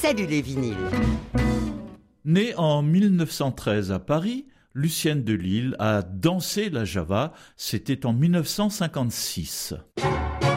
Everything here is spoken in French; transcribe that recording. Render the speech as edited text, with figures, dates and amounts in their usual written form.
Salut les vinyles. Née en 1913 à Paris, Lucienne de Lisle a dansé la Java, c'était en 1956.